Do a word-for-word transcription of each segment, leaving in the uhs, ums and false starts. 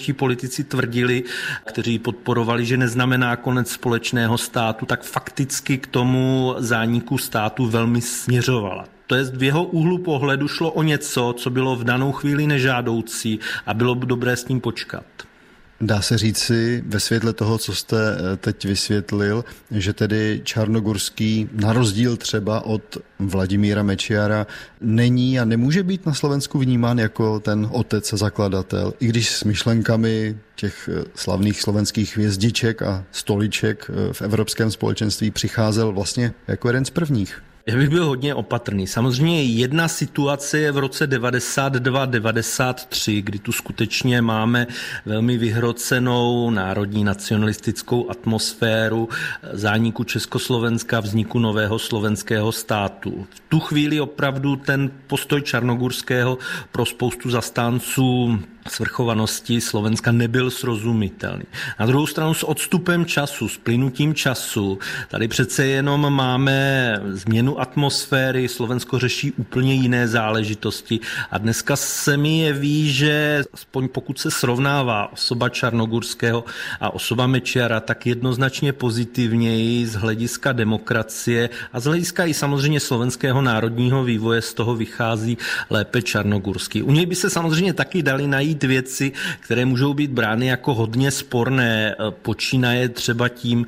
někteří politici tvrdili, kteří podporovali, že neznamená konec společného státu, tak fakticky k tomu zániku státu velmi směřovala. To jest v jeho úhlu pohledu šlo o něco, co bylo v danou chvíli nežádoucí a bylo by dobré s ním počkat. Dá se říci ve světle toho, co jste teď vysvětlil, že tedy Čarnogurský na rozdíl třeba od Vladimíra Mečiara není a nemůže být na Slovensku vnímán jako ten otec a zakladatel, i když s myšlenkami těch slavných slovenských hvězdiček a stoliček v Evropském společenství přicházel vlastně jako jeden z prvních. Já bych byl hodně opatrný. Samozřejmě jedna situace je v roce devadesát dva devadesát tři, kdy tu skutečně máme velmi vyhrocenou národní nacionalistickou atmosféru zániku Československa, vzniku nového slovenského státu. V tu chvíli opravdu ten postoj Čarnogurského pro spoustu zastánců svrchovanosti Slovenska nebyl srozumitelný. Na druhou stranu s odstupem času, s plynutím času, tady přece jenom máme změnu atmosféry, Slovensko řeší úplně jiné záležitosti a dneska se mi jeví, že aspoň pokud se srovnává osoba Čarnogurského a osoba Mečiara, tak jednoznačně pozitivněji z hlediska demokracie a z hlediska i samozřejmě slovenského národního vývoje z toho vychází lépe Čarnogurský. U něj by se samozřejmě taky dali najít věci, které můžou být brány jako hodně sporné. Počínaje třeba tím,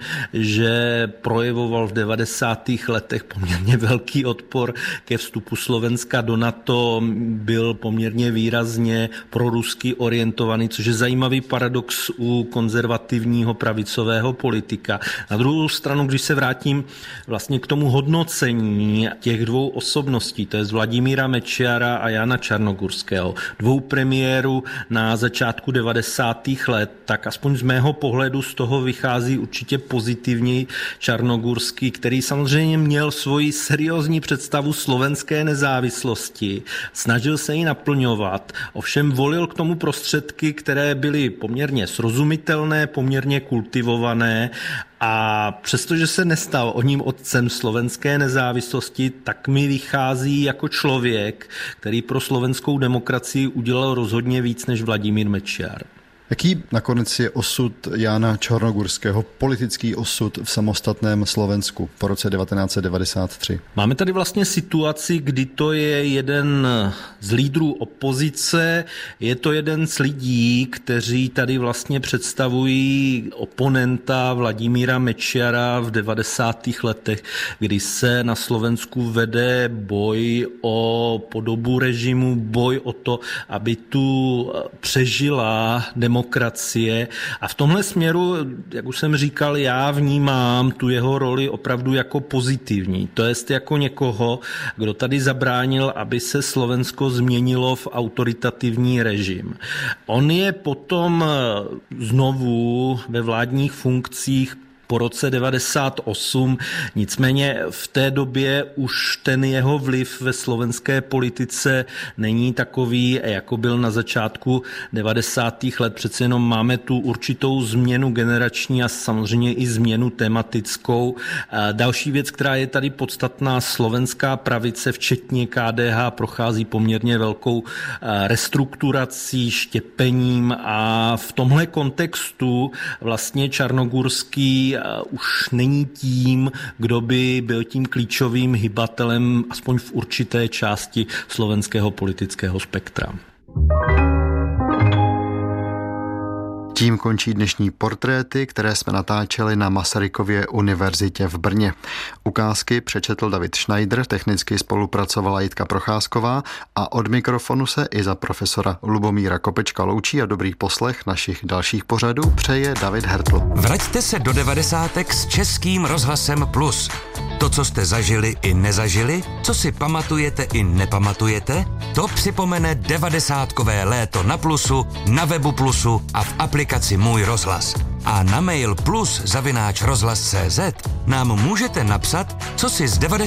že projevoval v devadesátých letech poměrně velký odpor ke vstupu Slovenska do NATO, byl poměrně výrazně prorusky orientovaný, což je zajímavý paradox u konzervativního pravicového politika. Na druhou stranu, když se vrátím vlastně k tomu hodnocení těch dvou osobností, to je z Vladimíra Mečiara a Jana Čarnogurského, dvou premiérů na začátku devadesátých let, tak aspoň z mého pohledu z toho vychází určitě pozitivněji Čarnogurský, který samozřejmě měl svoji seriózní představu slovenské nezávislosti, snažil se ji naplňovat, ovšem volil k tomu prostředky, které byly poměrně srozumitelné, poměrně kultivované a přestože se nestal o ním otcem slovenské nezávislosti, tak mi vychází jako člověk, který pro slovenskou demokracii udělal rozhodně víc než Vladimír Mečiar. Jaký nakonec je osud Jána Čarnogurského, politický osud v samostatném Slovensku po roce devatenáct set devadesát tři? Máme tady vlastně situaci, kdy to je jeden z lídrů opozice, je to jeden z lidí, kteří tady vlastně představují oponenta Vladimíra Mečiara v devadesátých letech, kdy se na Slovensku vede boj o podobu režimu, boj o to, aby tu přežila demokracie. demokracie a v tomhle směru, jak už jsem říkal, já vnímám tu jeho roli opravdu jako pozitivní. To jest jako někoho, kdo tady zabránil, aby se Slovensko změnilo v autoritativní režim. On je potom znovu ve vládních funkcích po roce devadesát osm, nicméně v té době už ten jeho vliv ve slovenské politice není takový, jako byl na začátku devadesátých let. Přece jenom máme tu určitou změnu generační a samozřejmě i změnu tematickou. Další věc, která je tady podstatná, slovenská pravice, včetně K D H, prochází poměrně velkou restrukturací, štěpením a v tomhle kontextu vlastně Čarnogurský už není tím, kdo by byl tím klíčovým hybatelem aspoň v určité části slovenského politického spektra. Tím končí dnešní portréty, které jsme natáčeli na Masarykově univerzitě v Brně. Ukázky přečetl David Schneider, technicky spolupracovala Jitka Procházková a od mikrofonu se i za profesora Lubomíra Kopečka loučí a dobrý poslech našich dalších pořadů přeje David Hertl. Vraťte se do devadesátek s Českým rozhlasem Plus. To, co jste zažili i nezažili, co si pamatujete i nepamatujete, to připomene devadesátkové léto na Plusu, na webu Plusu a v aplikaci Můj rozhlas. A na mail plus zavináč rozhlas tečka cé zet nám můžete napsat, co si z devadesátých